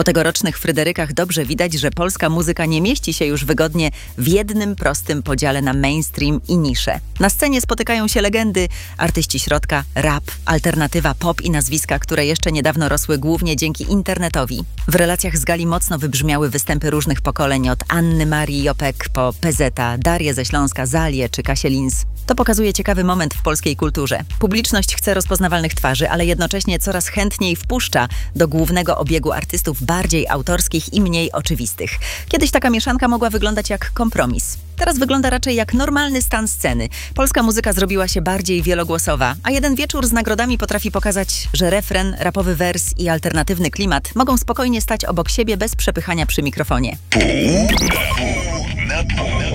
Po tegorocznych Fryderykach dobrze widać, że polska muzyka nie mieści się już wygodnie w jednym prostym podziale na mainstream i niszę. Na scenie spotykają się legendy, artyści środka, rap, alternatywa, pop i nazwiska, które jeszcze niedawno rosły głównie dzięki internetowi. W relacjach z gali mocno wybrzmiały występy różnych pokoleń, od Anny Marii Jopek po Pezeta, Darię ze Śląska, Zalię czy Kasię Lins. To pokazuje ciekawy moment w polskiej kulturze. Publiczność chce rozpoznawalnych twarzy, ale jednocześnie coraz chętniej wpuszcza do głównego obiegu artystów bardziej autorskich i mniej oczywistych. Kiedyś taka mieszanka mogła wyglądać jak kompromis. Teraz wygląda raczej jak normalny stan sceny. Polska muzyka zrobiła się bardziej wielogłosowa, a jeden wieczór z nagrodami potrafi pokazać, że refren, rapowy wers i alternatywny klimat mogą spokojnie stać obok siebie bez przepychania przy mikrofonie. Pół na pół.